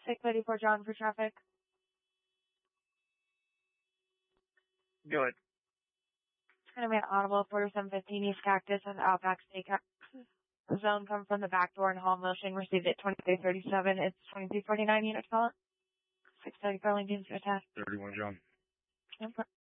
634 John for traffic. Go ahead. It's going to be an audible 4715 East Cactus with Outback Steakhouse. Zone come from the back door and hall motion received at 2337. It's 2349 unit call. 630 Burlington to attach. 31 John. Yep.